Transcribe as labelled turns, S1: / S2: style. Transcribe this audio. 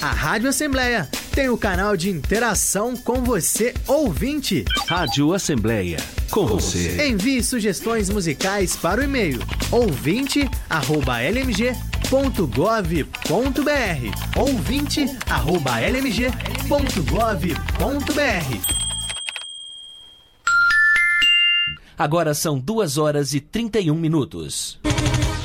S1: A Rádio Assembleia tem o canal de interação com você, ouvinte.
S2: Rádio Assembleia, com você.
S1: Envie sugestões musicais para o e-mail ouvinte@lmg.gov.br. ouvinte@lmg.gov.br.
S3: Agora são 2h31.